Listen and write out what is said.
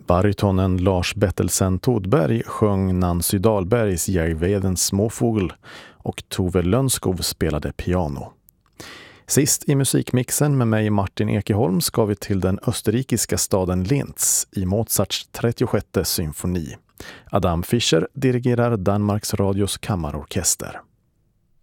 Barytonen Lars Bettelsen Todberg sjöng Nancy Dahlbergs Järvedens småfågel och Tove Lönskov spelade piano. Sist i musikmixen med mig Martin Ekeholm ska vi till den österrikiska staden Linz i Mozarts 36:e symfoni. Adam Fischer dirigerar Danmarks Radios kammarorkester.